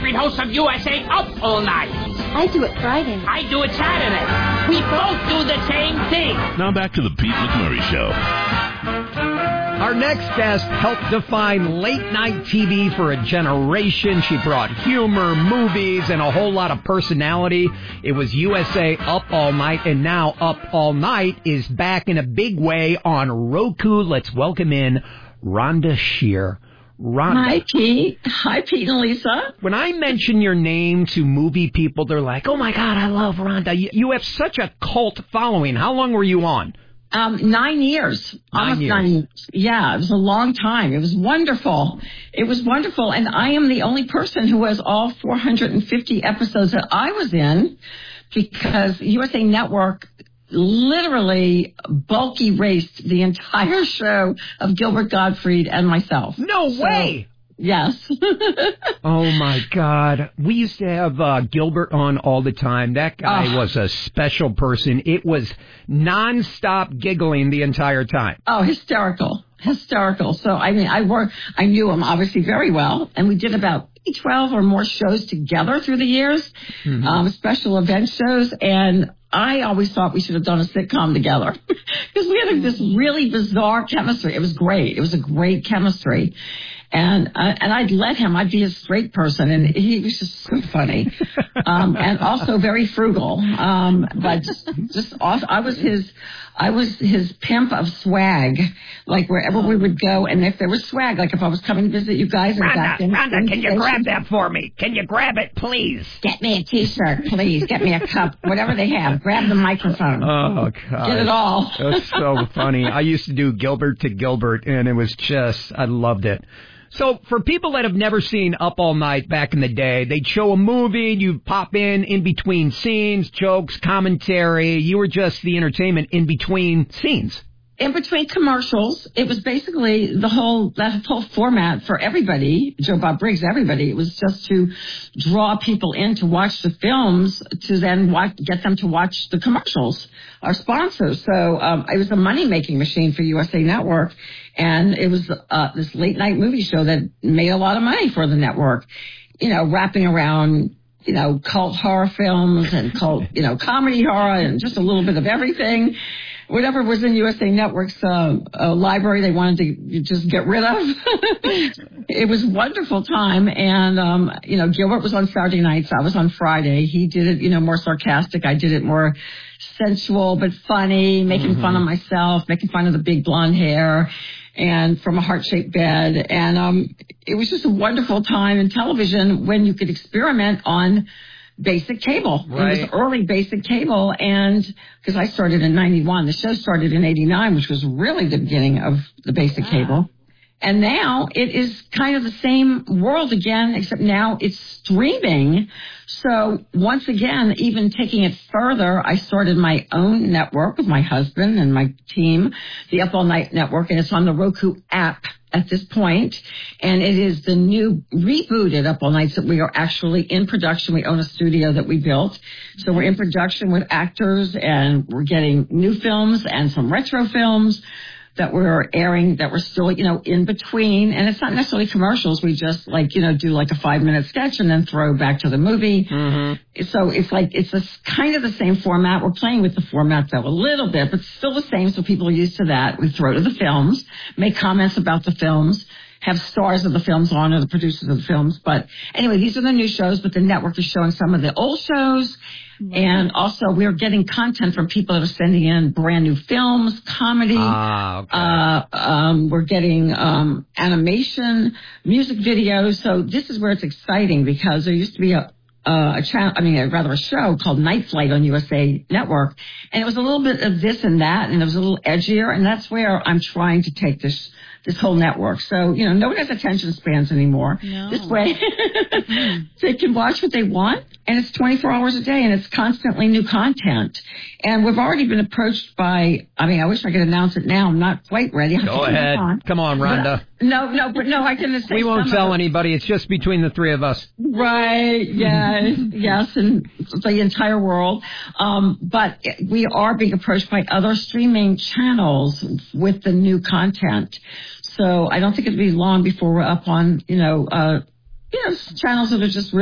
Gottfried, host of USA Up All Night. I do it Friday. I do it Saturday. We both do the same thing. Now back to the Pete McMurray Show. Our next guest helped define late-night TV for a generation. She brought humor, movies, and a whole lot of personality. It was USA Up All Night, and now Up All Night is back in a big way on Roku. Let's welcome in Rhonda Shear. Rhonda. Hi, Pete. Hi, Pete and Lisa. When I mention your name to movie people, they're like, oh, my God, I love Rhonda. You have such a cult following. How long were you on? 9 years. Almost 9 years. Yeah, it was a long time. It was wonderful. It was wonderful. And I am the only person who has all 450 episodes that I was in, because USA Network literally bulk erased the entire show of Gilbert Gottfried and myself. No way! Yes. Oh, my God. We used to have Gilbert on all the time. That guy was a special person. It was nonstop giggling the entire time. Oh, hysterical. Hysterical. So, I mean, I knew him obviously very well, and we did about 12 or more shows together through the years, special event shows, and I always thought we should have done a sitcom together because we had this really bizarre chemistry. It was great. It was a great chemistry. And I'd let him. I'd be a straight person, and he was just so funny, and also very frugal. But just awesome. I was his pimp of swag. Like wherever we would go, and if there was swag, like if I was coming to visit you guys, Rhonda, can you grab that for me? Can you grab it, please? Get me a T-shirt, please. Get me a cup, whatever they have. Grab the microphone. Oh, God. Get it all. That's so funny. I used to do Gilbert to Gilbert, and it was just, I loved it. So for people that have never seen Up All Night back in the day, they'd show a movie, you pop in between scenes, jokes, commentary. You were just the entertainment in between scenes. In between commercials, it was basically that whole format for everybody, Joe Bob Briggs, everybody. It was just to draw people in to watch the films, to then get them to watch the commercials, our sponsors. So it was a money-making machine for USA Network, and it was this late-night movie show that made a lot of money for the network, wrapping around cult horror films and cult, comedy horror and just a little bit of everything. Whatever was in USA Network's library they wanted to just get rid of. It was a wonderful time. And, Gilbert was on Saturday nights. I was on Friday. He did it, more sarcastic. I did it more sensual but funny, making fun of myself, making fun of the big blonde hair and from a heart-shaped bed. And it was just a wonderful time in television when you could experiment on basic cable. Right. It was early basic cable, and because I started in 91, the show started in 89, which was really the beginning of the basic cable. And now it is kind of the same world again, except now it's streaming. So once again, even taking it further, I started my own network with my husband and my team, the Up All Night Network, and it's on the Roku app at this point, and it is the new rebooted Up All Nights that we are actually in production. We own a studio that we built, so we're in production with actors, and we're getting new films and some retro films that we're airing that we're still, in between. And it's not necessarily commercials. We just do like a 5-minute sketch and then throw back to the movie. So it's kind of the same format. We're playing with the format though a little bit, but still the same. So people are used to that. We throw to the films, make comments about the films, have stars of the films on or the producers of the films. But anyway, these are the new shows, but the network is showing some of the old shows. And also, we're getting content from people that are sending in brand new films, comedy. We're getting animation, music videos. So this is where it's exciting because there used to be a show called Night Flight on USA Network, and it was a little bit of this and that, and it was a little edgier, and that's where I'm trying to take this whole network. So, no one has attention spans anymore. No. This way, they can watch what they want, and it's 24 hours a day, and it's constantly new content. And we've already been approached by, I wish I could announce it now. I'm not quite ready. Go ahead. Come on, Rhonda. No, I can say we won't tell anybody. It's just between the three of us. Right, yes, and the entire world. But we are being approached by other streaming channels with the new content. So I don't think it'll be long before we're up on, channels that are just